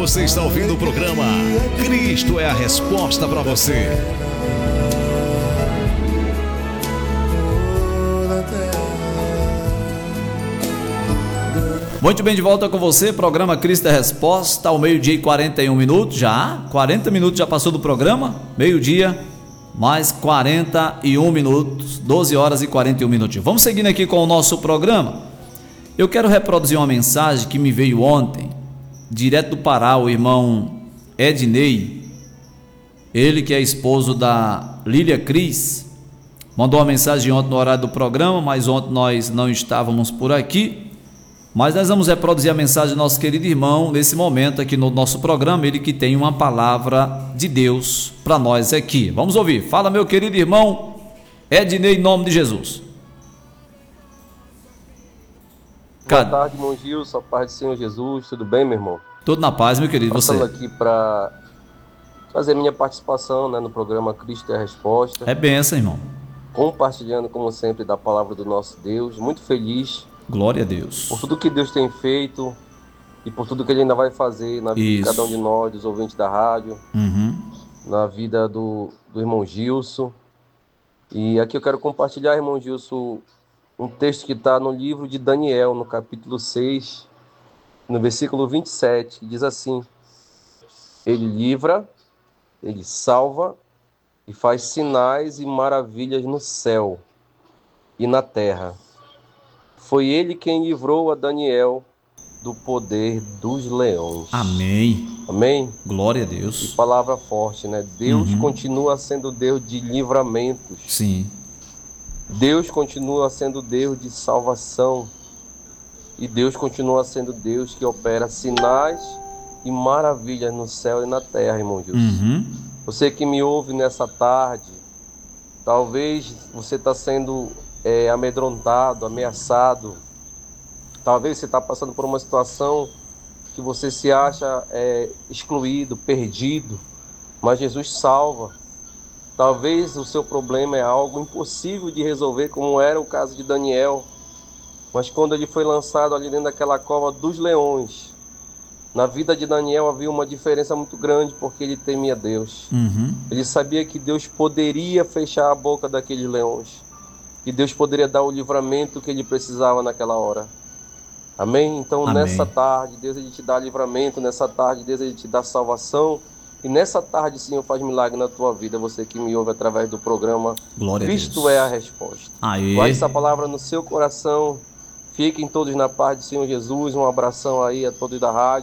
Você está ouvindo o programa Cristo é a Resposta para você. Muito bem, de volta com você, programa Cristo é a Resposta, ao meio-dia e 41 minutos, já, 40 minutos já passou do programa, meio-dia, mais 41 minutos, 12 horas e 41 minutos. Vamos seguindo aqui com o nosso programa. Eu quero reproduzir uma mensagem que me veio ontem, direto do Pará, o irmão Ednei, ele que é esposo da Lília Cris, mandou uma mensagem ontem no horário do programa, mas ontem nós não estávamos por aqui. Mas nós vamos reproduzir a mensagem do nosso querido irmão nesse momento aqui no nosso programa, ele que tem uma palavra de Deus para nós aqui. Vamos ouvir. Fala, meu querido irmão Ednei, em nome de Jesus. Boa tarde, irmão Gilson, a paz do Senhor Jesus, tudo bem, meu irmão? Tudo na paz, meu querido, você? Estou aqui para fazer minha participação, né, no programa Cristo é a Resposta. É bênção, irmão. Compartilhando, como sempre, da palavra do nosso Deus, muito feliz. Glória a Deus. Por tudo que Deus tem feito e por tudo que Ele ainda vai fazer na vida de cada um de nós, dos ouvintes da rádio, na vida do irmão Gilson. E aqui eu quero compartilhar, irmão Gilson, um texto que está no livro de Daniel, no capítulo 6, no versículo 27, que diz assim: Ele livra, Ele salva e faz sinais e maravilhas no céu e na terra. Foi Ele quem livrou a Daniel do poder dos leões. Amém. Amém? Glória a Deus. Que palavra forte, né? Deus continua sendo Deus de livramentos. Sim. Deus continua sendo Deus de salvação. E Deus continua sendo Deus que opera sinais e maravilhas no céu e na terra, irmão Gilson. Você que me ouve nessa tarde, talvez você está sendo amedrontado, ameaçado. Talvez você está passando por uma situação que você se acha excluído, perdido, mas Jesus salva. Talvez o seu problema é algo impossível de resolver, como era o caso de Daniel, mas quando ele foi lançado ali dentro daquela cova dos leões, na vida de Daniel havia uma diferença muito grande, porque ele temia Deus. Ele sabia que Deus poderia fechar a boca daqueles leões, que Deus poderia dar o livramento que ele precisava naquela hora. Amém? Então, Amém. Nessa tarde, Deus ele te dá livramento, nessa tarde, Deus ele te dá salvação, e nessa tarde, Senhor, faz milagre na tua vida, você que me ouve através do programa Glória Cristo a Deus. é a Resposta. Aê. Guarde essa palavra no seu coração, fiquem todos na paz do Senhor Jesus, um abração aí a todos da rádio,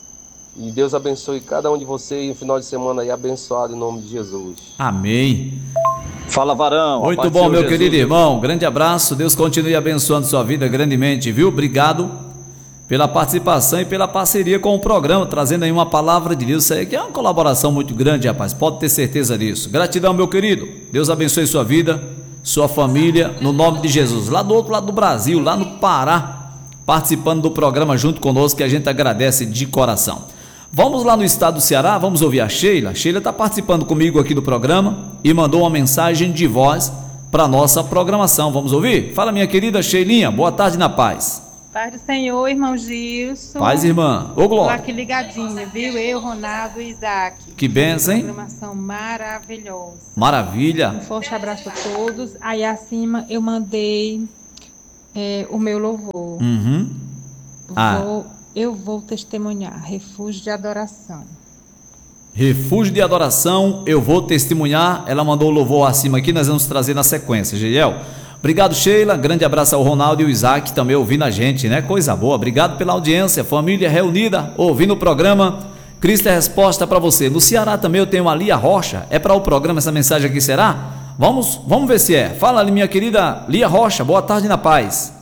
e Deus abençoe cada um de vocês, e um final de semana aí abençoado em nome de Jesus. Amém. Fala, varão. Muito bom, meu querido irmão. Grande abraço. Deus continue abençoando sua vida grandemente, viu? Obrigado pela participação e pela parceria com o programa, trazendo aí uma palavra de Deus. Isso aí que é uma colaboração muito grande, rapaz. Pode ter certeza disso. Gratidão, meu querido. Deus abençoe sua vida, sua família, no nome de Jesus. Lá do outro lado do Brasil, lá no Pará, participando do programa junto conosco, que a gente agradece de coração. Vamos lá no estado do Ceará, vamos ouvir a Sheila. A Sheila está participando comigo aqui do programa e mandou uma mensagem de voz para nossa programação. Vamos ouvir? Fala, minha querida Sheilinha, boa tarde na paz. Paz do Senhor, irmão Gilson. Paz, irmã. Ô, Glória. Tô aqui ligadinha, viu? Eu, Ronaldo e Isaac. Que benção, hein? Programação maravilhosa. Maravilha. Um forte abraço a todos. Aí acima eu mandei o meu louvor. Eu vou testemunhar. Refúgio de adoração. Refúgio de adoração, eu vou testemunhar. Ela mandou o louvor acima aqui, nós vamos trazer na sequência, Geiel. Obrigado, Sheila. Grande abraço ao Ronaldo e o Isaac também ouvindo a gente, né? Coisa boa. Obrigado pela audiência. Família reunida, ouvindo o programa Cristo é a Resposta para você. No Ceará também eu tenho a Lia Rocha. É para o programa essa mensagem aqui, será? Vamos ver se é. Fala, minha querida Lia Rocha. Boa tarde na paz.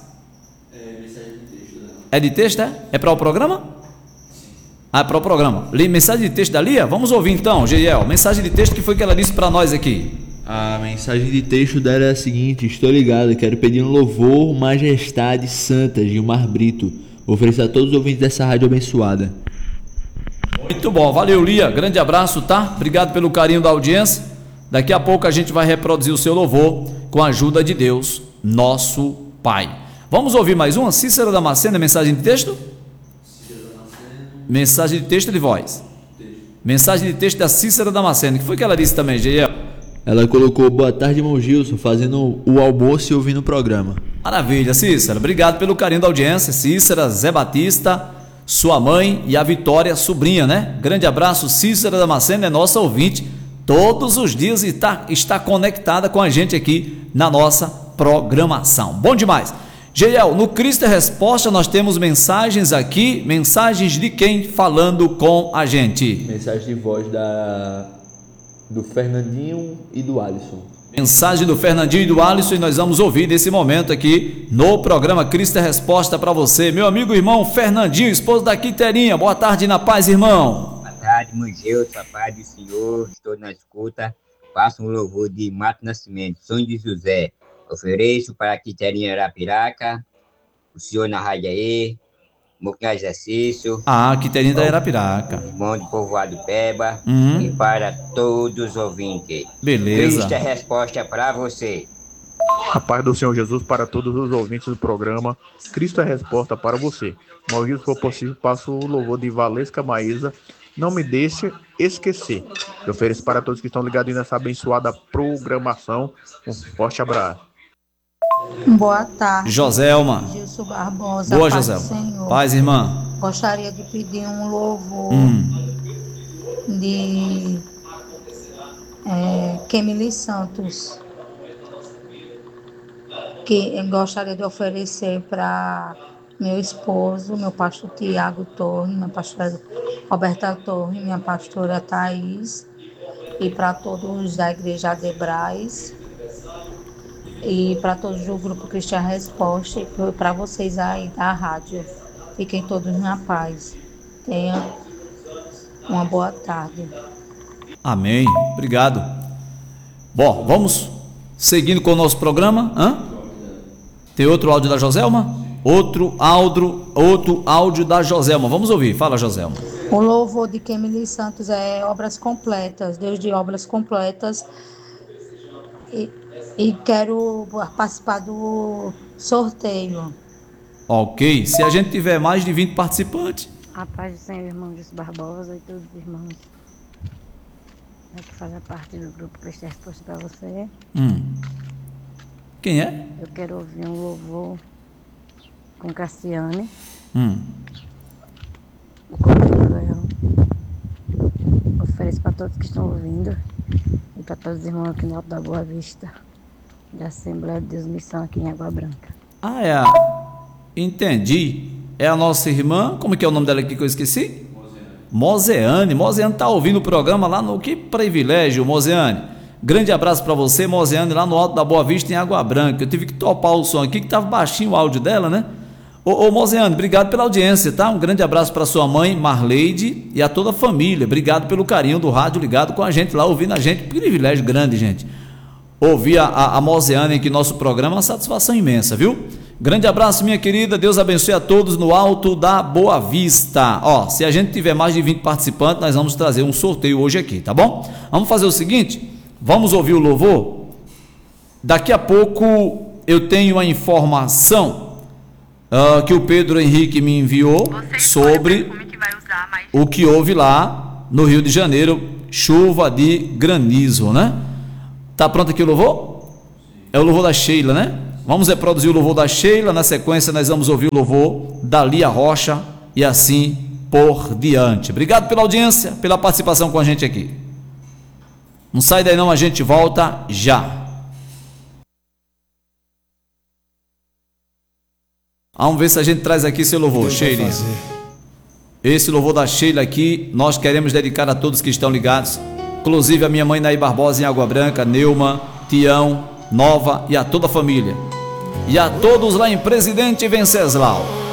É de texto, é? É para o programa? Ah, é para o programa. Mensagem de texto da Lia? Vamos ouvir então, Geiel. Mensagem de texto que foi que ela disse para nós aqui. A mensagem de texto dela é a seguinte: estou ligado, quero pedir um louvor, majestade santa, Gilmar Brito. Ofereço a todos os ouvintes dessa rádio abençoada. Muito bom, valeu, Lia. Grande abraço, tá? Obrigado pelo carinho da audiência. Daqui a pouco a gente vai reproduzir o seu louvor com a ajuda de Deus, nosso Pai. Vamos ouvir mais uma? Cícero Damasceno, mensagem de texto? Mensagem de texto ou de voz? Mensagem de texto da Cícera Damasceno. O que foi que ela disse também, Geiel? Ela colocou: boa tarde, irmão Gilson, fazendo o almoço e ouvindo o programa. Maravilha, Cícera. Obrigado pelo carinho da audiência. Cícera, Zé Batista, sua mãe e a Vitória, sobrinha, né? Grande abraço. Cícera Damasceno é nossa ouvinte. Todos os dias está conectada com a gente aqui na nossa programação. Bom demais. Geiel, no Cristo é Resposta nós temos mensagens aqui. Mensagens de quem falando com a gente? Mensagem de voz do Fernandinho e do Alisson. Mensagem do Fernandinho e do Alisson, e nós vamos ouvir nesse momento aqui no programa Cristo é Resposta para você. Meu amigo irmão Fernandinho, esposo da Quiterinha. Boa tarde, na paz, irmão. Boa tarde, irmão Gilson, a paz do Senhor. Estou na escuta. Faço um louvor de Mato Nascimento, Sonho de José. Ofereço para a Quiterinha Arapiraca, o senhor na rádio aí, meu exercício. Quiterinha da Arapiraca. Irmão de Povoado Peba. E para todos os ouvintes. Beleza. Cristo é Resposta para você. A paz do Senhor Jesus para todos os ouvintes do programa Cristo é Resposta para você. Maurício, se for possível, passo o louvor de Valesca Maísa. Não me deixe esquecer. Eu ofereço para todos que estão ligados nessa abençoada programação. Um forte abraço. Boa tarde. Joselma. Gilson Barbosa. Boa, paz Joselma. do Senhor. Paz, irmã. Gostaria de pedir um louvor de Kemily Santos, que eu gostaria de oferecer para meu esposo, meu pastor Tiago Torres, minha pastora Roberta Torres, minha pastora Thaís, e para todos da Igreja de Braz, e para todos do Grupo Cristo é Resposta, e para vocês aí da rádio. Fiquem todos na paz. Tenham uma boa tarde. Amém. Obrigado. Bom, vamos seguindo com o nosso programa. Tem outro áudio da Joselma? Outro áudio da Joselma. Vamos ouvir. Fala, Joselma. O louvor de Kemily Santos é Obras Completas, Deus de Obras Completas. E quero participar do sorteio. Ok. Se a gente tiver mais de 20 participantes. A paz do Senhor, irmão Gilson Barbosa e todos os irmãos que fazem parte do Grupo Cristo é Resposta para você. Quem é? Eu quero ouvir um louvor com Cassiane. O Coronel. Ofereço para todos que estão ouvindo e para todos os irmãos aqui no Alto da Boa Vista, da Assembleia de Deus Missão aqui em Água Branca. Entendi. É a nossa irmã, como que é o nome dela aqui que eu esqueci? Moseane. Moseane está ouvindo o programa lá no... Que privilégio, Moseane. Grande abraço para você, Moseane, lá no Alto da Boa Vista, em Água Branca. Eu tive que topar o som aqui, que estava baixinho o áudio dela, né? Ô Moseane, obrigado pela audiência, tá? Um grande abraço para sua mãe, Marleide, e a toda a família. Obrigado pelo carinho do rádio ligado com a gente lá, ouvindo a gente. Privilégio grande, gente. Ouvir a Moseane aqui no nosso programa, uma satisfação imensa, viu? Grande abraço, minha querida. Deus abençoe a todos no Alto da Boa Vista. Se a gente tiver mais de 20 participantes, nós vamos trazer um sorteio hoje aqui, tá bom? Vamos fazer o seguinte, vamos ouvir o louvor. Daqui a pouco eu tenho a informação que o Pedro Henrique me enviou sobre o que houve lá no Rio de Janeiro, chuva de granizo, né? Tá pronto aqui o louvor? É o louvor da Sheila, né? Vamos reproduzir o louvor da Sheila, na sequência nós vamos ouvir o louvor da Lia Rocha e assim por diante. Obrigado pela audiência, pela participação com a gente aqui. Não sai daí não, a gente volta já. Vamos ver se a gente traz aqui seu louvor, Sheila. Esse louvor da Sheila aqui, nós queremos dedicar a todos que estão ligados, inclusive a minha mãe Naí Barbosa em Água Branca, Neuma, Tião, Nova e a toda a família. E a todos lá em Presidente Venceslau.